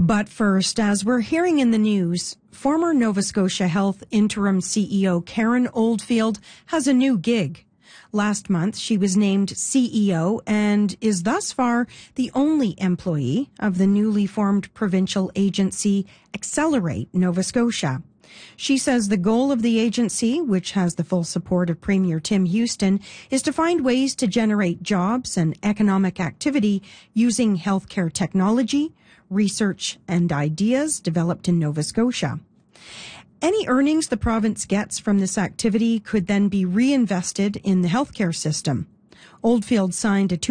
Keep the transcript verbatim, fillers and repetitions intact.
But first, as we're hearing in the news, former Nova Scotia Health interim C E O Karen Oldfield has a new gig. Last month, she was named C E O and is thus far the only employee of the newly formed provincial agency Accelerate Nova Scotia. She says the goal of the agency, which has the full support of Premier Tim Houston, is to find ways to generate jobs and economic activity using healthcare technology, research and ideas developed in Nova Scotia. Any earnings the province gets from this activity could then be reinvested in the healthcare system. Oldfield signed a